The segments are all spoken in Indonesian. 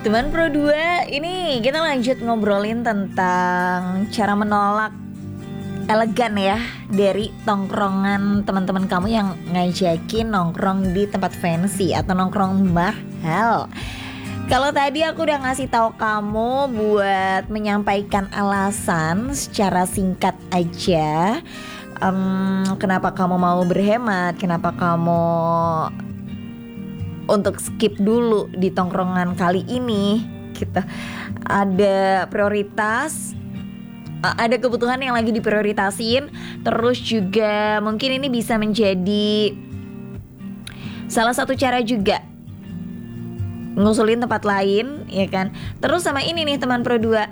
Teman Pro 2, ini kita lanjut ngobrolin tentang cara menolak elegan ya dari tongkrongan teman-teman kamu yang ngajakin nongkrong di tempat fancy atau nongkrong mahal. Kalau tadi aku udah ngasih tahu kamu buat menyampaikan alasan secara singkat aja, kenapa kamu mau berhemat, kenapa kamu untuk skip dulu di tongkrongan kali ini gitu. Ada prioritas, ada kebutuhan yang lagi diprioritasin. Terus juga mungkin ini bisa menjadi salah satu cara juga ngusulin tempat lain, ya kan. Terus sama ini nih teman Pro 2,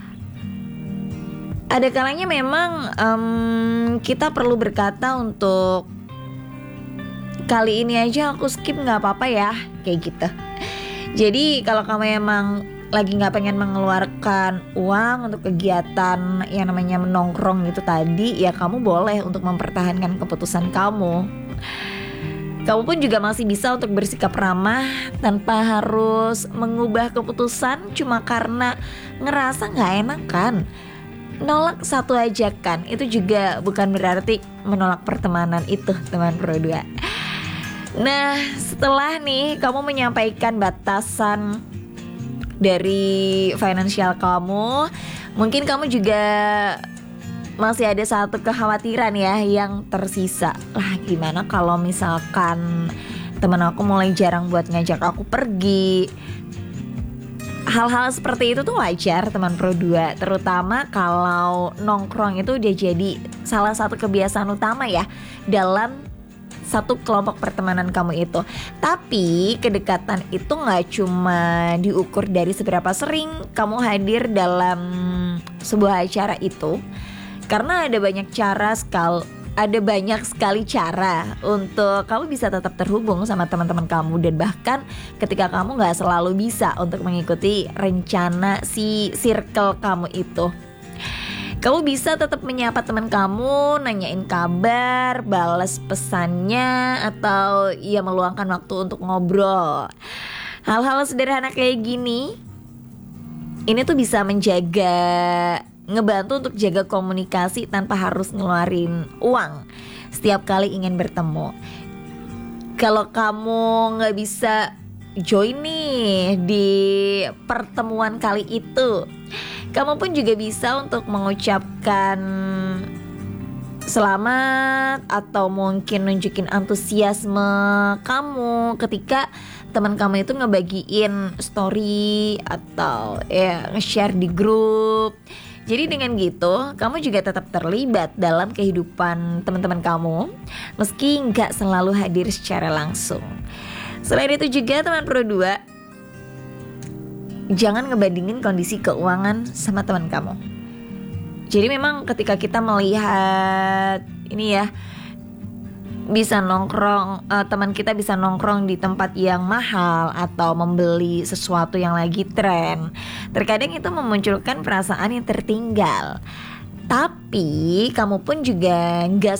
ada kalanya memang kita perlu berkata untuk kali ini aja aku skip gak apa-apa ya, kayak gitu. Jadi kalau kamu emang lagi gak pengen mengeluarkan uang untuk kegiatan yang namanya menongkrong itu tadi, ya kamu boleh untuk mempertahankan keputusan kamu. Kamu pun juga masih bisa untuk bersikap ramah tanpa harus mengubah keputusan cuma karena ngerasa gak enakan. Nolak satu ajakan itu juga bukan berarti menolak pertemanan itu, teman Pro 2. Nah, setelah nih kamu menyampaikan batasan dari finansial kamu, mungkin kamu juga masih ada satu kekhawatiran ya yang tersisa. Lah, gimana kalau misalkan teman aku mulai jarang buat ngajak aku pergi? Hal-hal seperti itu tuh wajar teman Pro 2, terutama kalau nongkrong itu udah jadi salah satu kebiasaan utama ya dalam satu kelompok pertemanan kamu itu. Tapi kedekatan itu gak cuma diukur dari seberapa sering kamu hadir dalam sebuah acara itu, karena ada banyak sekali cara untuk kamu bisa tetap terhubung sama teman-teman kamu. Dan bahkan ketika kamu gak selalu bisa untuk mengikuti rencana si circle kamu itu, kamu bisa tetap menyapa teman kamu, nanyain kabar, balas pesannya, atau ya meluangkan waktu untuk ngobrol. Hal-hal sederhana kayak gini, ini tuh bisa ngebantu untuk jaga komunikasi tanpa harus ngeluarin uang setiap kali ingin bertemu. Kalau kamu gak bisa join nih di pertemuan kali itu, kamu pun juga bisa untuk mengucapkan selamat atau mungkin nunjukin antusiasme kamu ketika teman kamu itu ngebagiin story atau ya nge-share di grup. Jadi dengan gitu kamu juga tetap terlibat dalam kehidupan teman-teman kamu meski nggak selalu hadir secara langsung. Selain itu juga teman Pro 2, jangan ngebandingin kondisi keuangan sama teman kamu. Jadi memang ketika kita melihat ini ya, bisa nongkrong, teman kita bisa nongkrong di tempat yang mahal atau membeli sesuatu yang lagi tren, terkadang itu memunculkan perasaan yang tertinggal. Tapi kamu pun juga gak